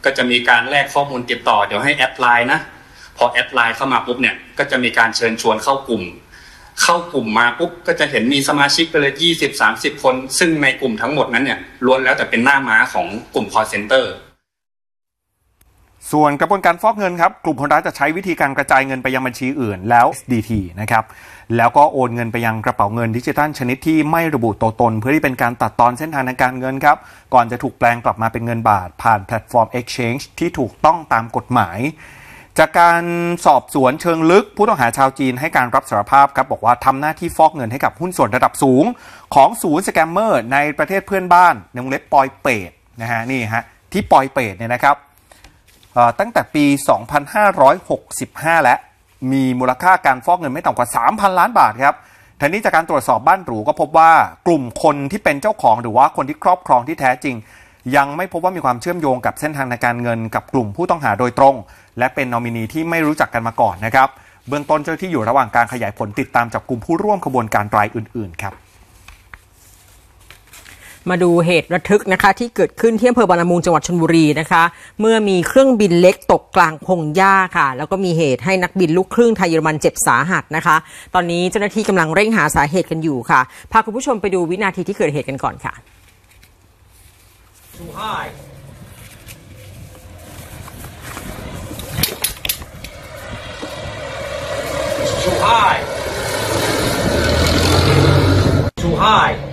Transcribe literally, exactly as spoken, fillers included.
ก็จะมีการแลกข้อมูลติดต่อเดี๋ยวให้แอดไลน์นะพอแอดไลน์เข้ามาปุ๊บเนี่ยก็จะมีการเชิญชวนเข้ากลุ่มเข้ากลุ่มมาปุ๊บก็จะเห็นมีสมาชิกไปเลยยี่สิบ สามสิบคนซึ่งในกลุ่มทั้งหมดนั้นเนี่ยล้วนแล้วแต่เป็นหน้าม้าของกลุ่ม call center ส่วนกระบวนการฟอกเงินครับกลุ่มคนร้ายจะใช้วิธีการกระจายเงินไปยังบัญชีอื่นแล้ว เอส ดี ที นะครับแล้วก็โอนเงินไปยังกระเป๋าเงินดิจิทัลชนิดที่ไม่ระบุตัวตนเพื่อที่เป็นการตัดตอนเส้นทางทางการเงินครับก่อนจะถูกแปลงกลับมาเป็นเงินบาทผ่านแพลตฟอร์ม Exchange ที่ถูกต้องตามกฎหมายจากการสอบสวนเชิงลึกผู้ต้องหาชาวจีนให้การรับสารภาพครับบอกว่าทำหน้าที่ฟอกเงินให้กับหุ้นส่วนระดับสูงของศูนย์สแกมเมอร์ในประเทศเพื่อนบ้านในวงเล็บปอยเปตนะฮะนี่ฮะที่ปอยเปตเนี่ยนะครับตั้งแต่ปี สองพันห้าร้อยหกสิบห้า และมีมูลค่าการฟอกเงินไม่ต่ำกว่า สามพัน ล้านบาทครับทีนี้จากการตรวจสอบบ้านหรูก็พบว่ากลุ่มคนที่เป็นเจ้าของหรือว่าคนที่ครอบครองที่แท้จริงยังไม่พบว่ามีความเชื่อมโยงกับเส้นทางในการเงินกับกลุ่มผู้ต้องหาโดยตรงและเป็นนอมินีที่ไม่รู้จักกันมาก่อนนะครับเบื้องต้นเจ้าหน้าที่อยู่ระหว่างการขยายผลติดตามจับกลุ่มผู้ร่วมขบวนการรายอื่นๆครับมาดูเหตุระทึกนะคะที่เกิดขึ้นที่อำเภอบางละมุงจังหวัดชลบุรีนะคะเมื่อมีเครื่องบินเล็กตกกลางพงหญ้าค่ะแล้วก็มีเหตุให้นักบินลูกครึ่งไทยเยอรมันเจ็บสาหัสนะคะตอนนี้เจ้าหน้าที่กำลังเร่งหาสาเหตุกันอยู่ค่ะพาคุณผู้ชมไปดูวินาทีที่เกิดเหตุกันก่อนค่ะ Too high Too high Too high